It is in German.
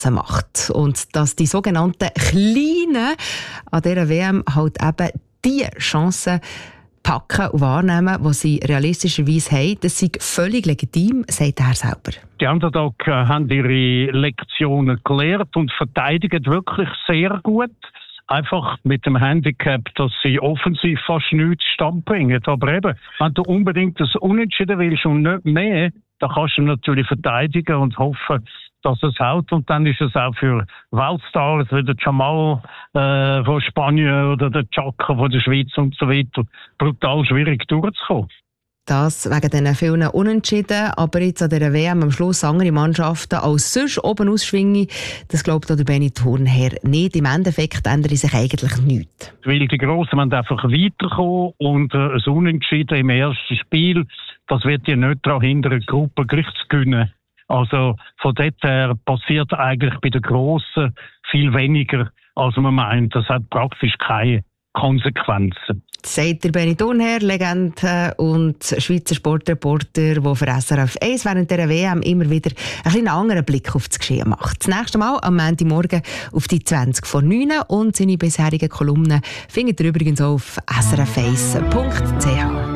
macht. Und dass die sogenannten Kleinen an dieser WM halt eben die Chancen packen und wahrnehmen, die sie realistischerweise haben. Das ist völlig legitim, sagt er selber. Die Underdog haben ihre Lektionen gelernt und verteidigen wirklich sehr gut. Einfach mit dem Handicap, dass sie offensiv fast nichts zustande bringen. Aber eben, wenn du unbedingt das Unentschieden willst und nicht mehr, dann kannst du natürlich verteidigen und hoffen, dass es hält. Und dann ist es auch für Weltstars wie der Jamal von Spanien oder der Chaka von der Schweiz und so weiter brutal schwierig durchzukommen. Das wegen diesen vielen Unentschieden, aber jetzt an dieser WM am Schluss andere Mannschaften als sonst oben ausschwingen, das glaubt auch der Benny Thurnherr nicht. Im Endeffekt ändert sich eigentlich nichts. Weil die Grossen wollen einfach weiterkommen und ein Unentschieden im ersten Spiel, das wird ja nicht daran hindern, die Gruppe gleich zu gewinnen. Also von dort her passiert eigentlich bei den Grossen viel weniger, als man meint. Das hat praktisch keine Konsequenzen. Sagt der Benny Thurnherr, Legende und Schweizer Sportreporter, der für SRF 1 während dieser WM immer wieder einen anderen Blick auf das Geschehen macht. Das nächste Mal am Montagmorgen auf die 20 vor 9 und seine bisherigen Kolumnen findet ihr übrigens auch auf srf1.ch.